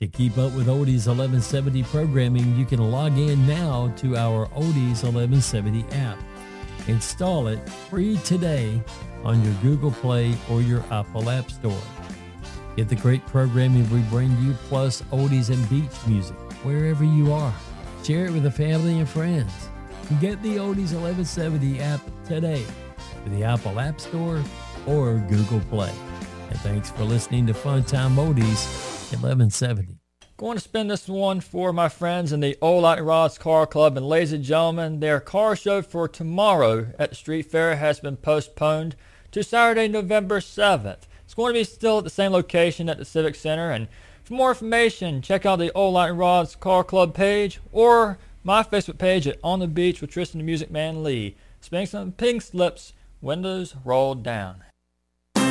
To keep up with Oldies 1170 programming, you can log in now to our Oldies 1170 app. Install it free today on your Google Play or your Apple App Store. Get the great programming we bring you, plus oldies and beach music, wherever you are. Share it with the family and friends. Get the Oldies 1170 app today with the Apple App Store or Google Play. And thanks for listening to Fun Time Oldies 1170. Going to spin this one for my friends in the Old Lightning Rods Car Club. And ladies and gentlemen, their car show for tomorrow at the Street Fair has been postponed to Saturday, November 7th. It's going to be still at the same location at the Civic Center. And for more information, check out the Old Lightning Rods Car Club page or my Facebook page at On the Beach with Tristan the Music Man Lee. Spinning some pink slips, windows rolled down.